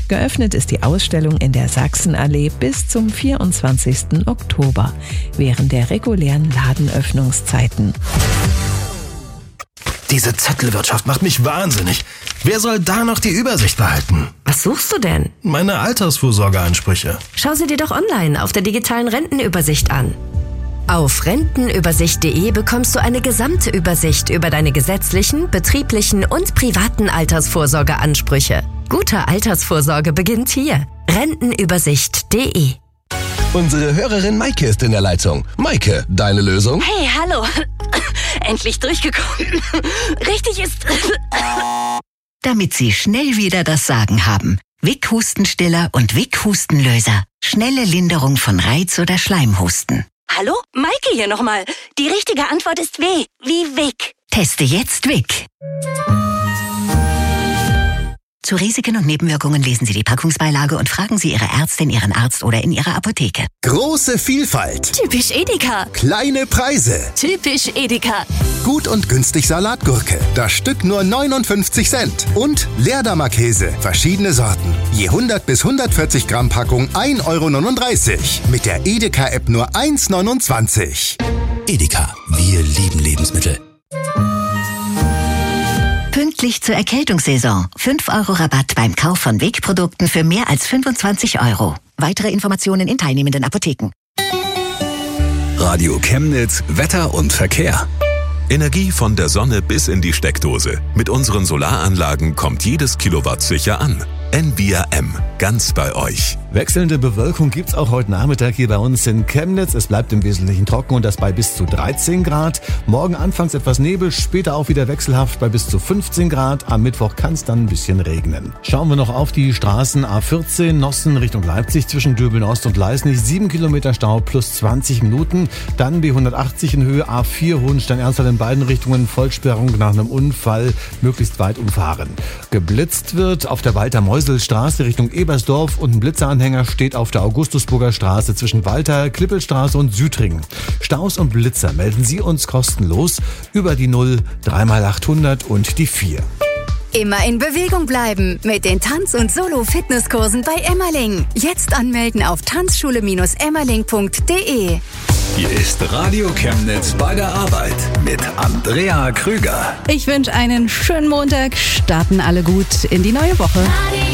Geöffnet ist die Ausstellung in der Sachsenallee bis zum 24. Oktober, während der regulären Ladenöffnungszeiten. Diese Zettelwirtschaft macht mich wahnsinnig. Wer soll da noch die Übersicht behalten? Was suchst du denn? Meine Altersvorsorgeansprüche. Schau sie dir doch online auf der digitalen Rentenübersicht an. Auf rentenübersicht.de bekommst du eine gesamte Übersicht über deine gesetzlichen, betrieblichen und privaten Altersvorsorgeansprüche. Gute Altersvorsorge beginnt hier. Rentenübersicht.de. Unsere Hörerin Maike ist in der Leitung. Maike, deine Lösung? Hey, hallo. Endlich durchgekommen. Richtig ist... Damit Sie schnell wieder das Sagen haben. Vic Hustenstiller und Vic Hustenlöser. Schnelle Linderung von Reiz- oder Schleimhusten. Hallo? Maike hier nochmal. Die richtige Antwort ist W. Wie Vic. Teste jetzt Vic. Zu Risiken und Nebenwirkungen lesen Sie die Packungsbeilage und fragen Sie Ihre Ärztin, Ihren Arzt oder in Ihrer Apotheke. Große Vielfalt. Typisch Edeka. Kleine Preise. Typisch Edeka. Gut und günstig Salatgurke. Das Stück nur 59 Cent. Und Leerdammer Käse. Verschiedene Sorten. Je 100 bis 140 Gramm Packung 1,39 €. Mit der Edeka-App nur 1,29 €. Edeka, wir lieben Lebensmittel. Pünktlich zur Erkältungssaison. 5 € Rabatt beim Kauf von Vic-Produkten für mehr als 25 €. Weitere Informationen in teilnehmenden Apotheken. Radio Chemnitz, Wetter und Verkehr. Energie von der Sonne bis in die Steckdose. Mit unseren Solaranlagen kommt jedes Kilowatt sicher an. Envia M, ganz bei euch. Wechselnde Bewölkung gibt's auch heute Nachmittag hier bei uns in Chemnitz. Es bleibt im Wesentlichen trocken und das bei bis zu 13 Grad. Morgen anfangs etwas Nebel, später auch wieder wechselhaft bei bis zu 15 Grad. Am Mittwoch kann es dann ein bisschen regnen. Schauen wir noch auf die Straßen A14 Nossen Richtung Leipzig zwischen Döbeln Ost und Leisnig. 7 Kilometer Stau plus 20 Minuten. Dann B180 in Höhe A4 Hohenstein-Ernsthal in beiden Richtungen. Vollsperrung nach einem Unfall, möglichst weit umfahren. Geblitzt wird auf der Walter-Meusel-Straße Richtung Ebersdorf und ein Blitzeranhänger steht auf der Augustusburger Straße zwischen Walter, Klippelstraße und Südring. Staus und Blitzer melden Sie uns kostenlos über die 0 3x800 und die 4. Immer in Bewegung bleiben mit den Tanz- und Solo-Fitnesskursen bei Emmerling. Jetzt anmelden auf tanzschule-emmerling.de. Hier ist Radio Chemnitz bei der Arbeit mit Andrea Krüger. Ich wünsche einen schönen Montag. Starten alle gut in die neue Woche.